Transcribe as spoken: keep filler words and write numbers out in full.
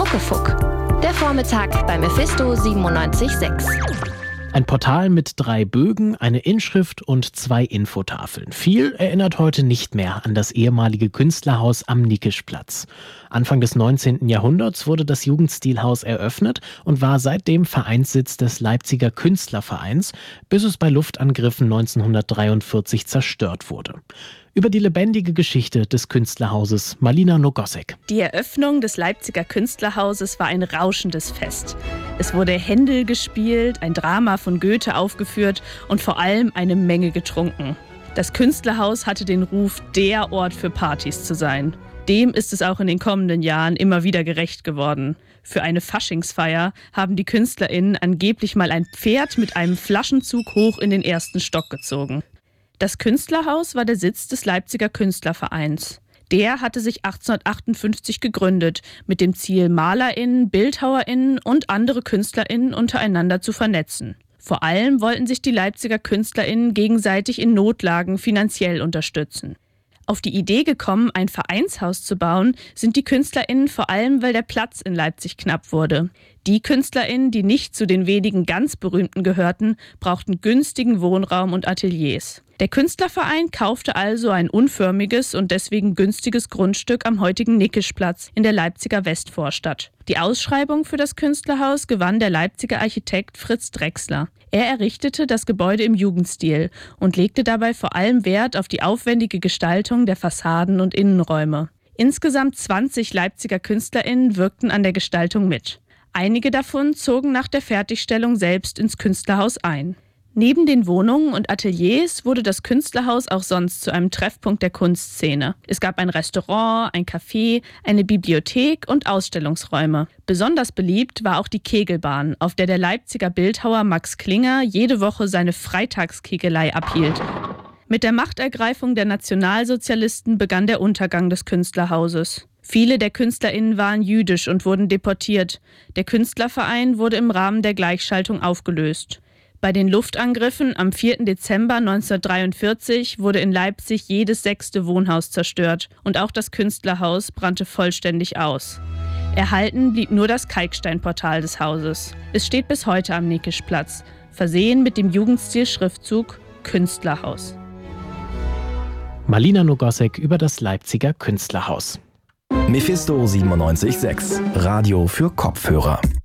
Muckefuck. Der Vormittag bei Mephisto siebenundneunzig Komma sechs. Ein Portal mit drei Bögen, eine Inschrift und zwei Infotafeln. Viel erinnert heute nicht mehr an das ehemalige Künstlerhaus am Nikischplatz. Anfang des neunzehnten Jahrhunderts wurde das Jugendstilhaus eröffnet und war seitdem Vereinssitz des Leipziger Künstlervereins, bis es bei Luftangriffen neunzehnhundertdreiundvierzig zerstört wurde. Über die lebendige Geschichte des Künstlerhauses Malina Nogosek. Die Eröffnung des Leipziger Künstlerhauses war ein rauschendes Fest. Es wurde Händel gespielt, ein Drama von Goethe aufgeführt und vor allem eine Menge getrunken. Das Künstlerhaus hatte den Ruf, der Ort für Partys zu sein. Dem ist es auch in den kommenden Jahren immer wieder gerecht geworden. Für eine Faschingsfeier haben die KünstlerInnen angeblich mal ein Pferd mit einem Flaschenzug hoch in den ersten Stock gezogen. Das Künstlerhaus war der Sitz des Leipziger Künstlervereins. Der hatte sich achtzehnhundertachtundfünfzig gegründet, mit dem Ziel, MalerInnen, BildhauerInnen und andere KünstlerInnen untereinander zu vernetzen. Vor allem wollten sich die Leipziger KünstlerInnen gegenseitig in Notlagen finanziell unterstützen. Auf die Idee gekommen, ein Vereinshaus zu bauen, sind die KünstlerInnen vor allem, weil der Platz in Leipzig knapp wurde. Die KünstlerInnen, die nicht zu den wenigen ganz Berühmten gehörten, brauchten günstigen Wohnraum und Ateliers. Der Künstlerverein kaufte also ein unförmiges und deswegen günstiges Grundstück am heutigen Nikischplatz in der Leipziger Westvorstadt. Die Ausschreibung für das Künstlerhaus gewann der Leipziger Architekt Fritz Drechsler. Er errichtete das Gebäude im Jugendstil und legte dabei vor allem Wert auf die aufwendige Gestaltung der Fassaden und Innenräume. Insgesamt zwanzig Leipziger KünstlerInnen wirkten an der Gestaltung mit. Einige davon zogen nach der Fertigstellung selbst ins Künstlerhaus ein. Neben den Wohnungen und Ateliers wurde das Künstlerhaus auch sonst zu einem Treffpunkt der Kunstszene. Es gab ein Restaurant, ein Café, eine Bibliothek und Ausstellungsräume. Besonders beliebt war auch die Kegelbahn, auf der der Leipziger Bildhauer Max Klinger jede Woche seine Freitagskegelei abhielt. Mit der Machtergreifung der Nationalsozialisten begann der Untergang des Künstlerhauses. Viele der KünstlerInnen waren jüdisch und wurden deportiert. Der Künstlerverein wurde im Rahmen der Gleichschaltung aufgelöst. Bei den Luftangriffen am vierten Dezember neunzehnhundertdreiundvierzig wurde in Leipzig jedes sechste Wohnhaus zerstört und auch das Künstlerhaus brannte vollständig aus. Erhalten blieb nur das Kalksteinportal des Hauses. Es steht bis heute am Nikischplatz, versehen mit dem Jugendstil-Schriftzug Künstlerhaus. Malina Nogosek über das Leipziger Künstlerhaus. Mephisto siebenundneunzig Komma sechs, Radio für Kopfhörer.